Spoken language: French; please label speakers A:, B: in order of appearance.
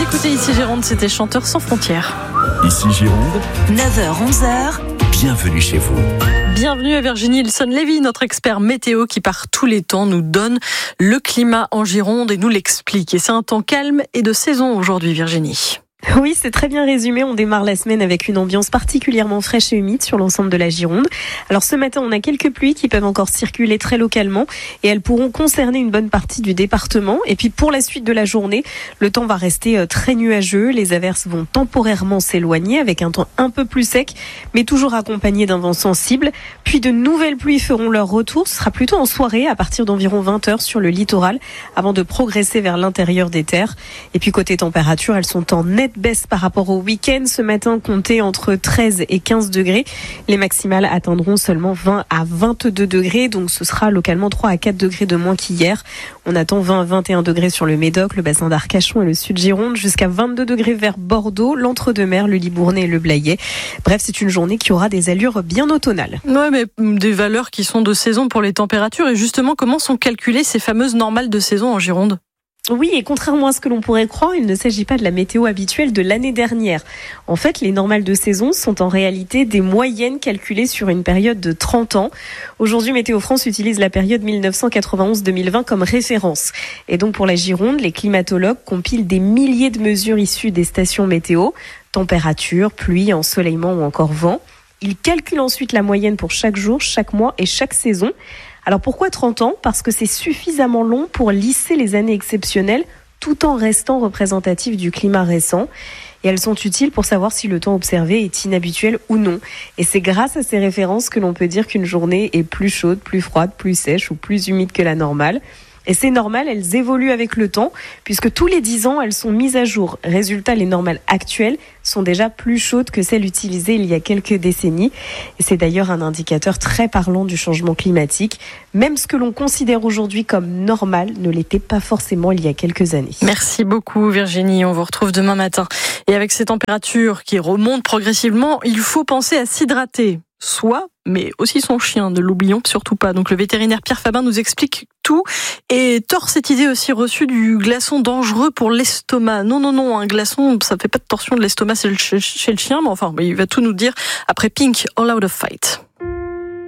A: écoutez ici Gironde, c'était Chanteurs sans frontières.
B: Ici Gironde,
C: 9h-11h,
B: bienvenue chez vous.
A: Bienvenue à Virginie Ilson-Lévy, notre expert météo qui par tous les temps nous donne le climat en Gironde et nous l'explique. Et c'est un temps calme et de saison aujourd'hui, Virginie.
D: Oui, c'est très bien résumé. On démarre la semaine avec une ambiance particulièrement fraîche et humide sur l'ensemble de la Gironde. Alors ce matin, on a quelques pluies qui peuvent encore circuler très localement et elles pourront concerner une bonne partie du département. Et puis pour la suite de la journée, le temps va rester très nuageux. Les averses vont temporairement s'éloigner avec un temps un peu plus sec, mais toujours accompagné d'un vent sensible. Puis de nouvelles pluies feront leur retour. Ce sera plutôt en soirée à partir d'environ 20h sur le littoral avant de progresser vers l'intérieur des terres. Et puis côté température, elles sont en nette baisse par rapport au week-end. Ce matin, comptez entre 13 et 15 degrés. Les maximales atteindront seulement 20 à 22 degrés. Donc ce sera localement 3 à 4 degrés de moins qu'hier. On attend 20 à 21 degrés sur le Médoc, le bassin d'Arcachon et le sud Gironde, jusqu'à 22 degrés vers Bordeaux, l'Entre-deux-Mers, le Libournais et le Blayais. Bref, c'est une journée qui aura des allures bien automnales.
A: Ouais, mais des valeurs qui sont de saison pour les températures. Et justement, comment sont calculées ces fameuses normales de saison en Gironde ?
D: Oui, et contrairement à ce que l'on pourrait croire, il ne s'agit pas de la météo habituelle de l'année dernière. En fait, les normales de saison sont en réalité des moyennes calculées sur une période de 30 ans. Aujourd'hui, Météo France utilise la période 1991-2020 comme référence. Et donc pour la Gironde, les climatologues compilent des milliers de mesures issues des stations météo, température, pluie, ensoleillement ou encore vent. Ils calculent ensuite la moyenne pour chaque jour, chaque mois et chaque saison. Alors pourquoi 30 ans ? Parce que c'est suffisamment long pour lisser les années exceptionnelles tout en restant représentatif du climat récent. Et elles sont utiles pour savoir si le temps observé est inhabituel ou non. Et c'est grâce à ces références que l'on peut dire qu'une journée est plus chaude, plus froide, plus sèche ou plus humide que la normale. Et ces normales, elles évoluent avec le temps, puisque tous les 10 ans, elles sont mises à jour. Résultat, les normales actuelles sont déjà plus chaudes que celles utilisées il y a quelques décennies. Et c'est d'ailleurs un indicateur très parlant du changement climatique. Même ce que l'on considère aujourd'hui comme normal ne l'était pas forcément il y a quelques années.
A: Merci beaucoup Virginie, on vous retrouve demain matin. Et avec ces températures qui remontent progressivement, il faut penser à s'hydrater. Soi, mais aussi son chien, ne l'oublions surtout pas. Donc le vétérinaire Pierre Fabin nous explique tout et tord cette idée aussi reçue du glaçon dangereux pour l'estomac. Non, un glaçon, ça fait pas de torsion de l'estomac chez le chien, mais enfin, il va tout nous dire après Pink, All Out of Fight.